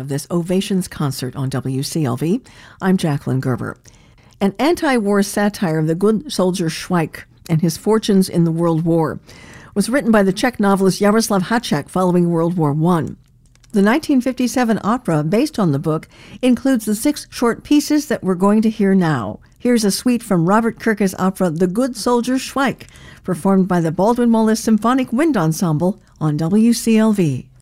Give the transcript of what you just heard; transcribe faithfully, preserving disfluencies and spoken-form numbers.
of this Ovations concert on W C L V. I'm Jacqueline Gerber. An anti-war satire of the good soldier Schweik and his fortunes in the World War was written by the Czech novelist Jaroslav Hašek following World War One. The nineteen fifty-seven opera based on the book includes the six short pieces that we're going to hear now. Here's a suite from Robert Kirke's opera The Good Soldier Schweik, performed by the Baldwin Wallace Symphonic Wind Ensemble on W C L V.